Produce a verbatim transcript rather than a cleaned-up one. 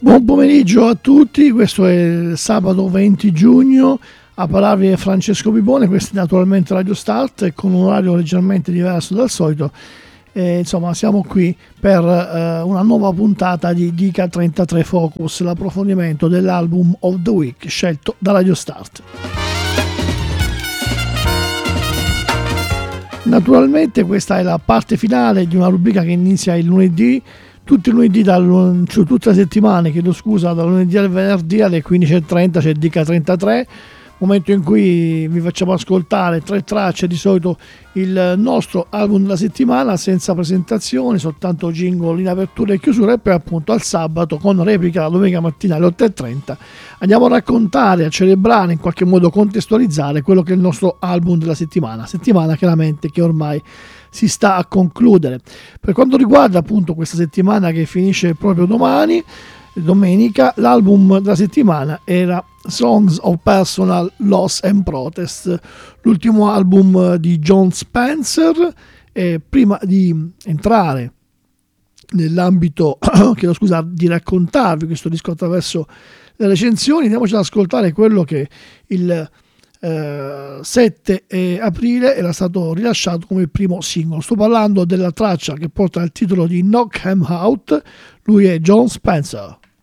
Buon pomeriggio a tutti, questo è sabato venti giugno, a parlarvi è Francesco Pipone, questo è naturalmente Radio Start e con un orario leggermente diverso dal solito. E, insomma, siamo qui per eh, una nuova puntata di Dica trentatré Focus, l'approfondimento dell'album of the week scelto da Radio Start. Naturalmente questa è la parte finale di una rubrica che inizia il lunedì, tutti i lunedì, dal, cioè tutte le settimane, chiedo scusa, dal lunedì al venerdì alle quindici e trenta c'è Dica trentatré, momento in cui vi facciamo ascoltare tre tracce, di solito il nostro album della settimana, senza presentazioni, soltanto jingle in apertura e chiusura, e poi appunto al sabato con replica la domenica mattina alle otto e trenta andiamo a raccontare, a celebrare, in qualche modo contestualizzare quello che è il nostro album della settimana, settimana chiaramente che ormai si sta a concludere. Per quanto riguarda appunto questa settimana che finisce proprio domani, domenica, l'album della settimana era Songs of Personal Loss and Protest, l'ultimo album di Jon Spencer. E prima di entrare nell'ambito chiedo scusa, di raccontarvi questo disco attraverso le recensioni, andiamoci ad ascoltare quello che il eh, sette aprile era stato rilasciato come il primo singolo. Sto parlando della traccia che porta il titolo di Knock 'Em Out, lui è Jon Spencer.